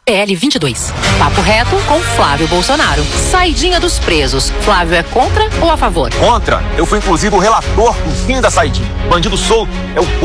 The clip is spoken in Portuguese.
PL 22. Papo reto com Flávio Bolsonaro. Saidinha dos presos. Flávio é contra ou a favor? Contra. Eu fui inclusive o relator do fim da saidinha. Bandido solto é o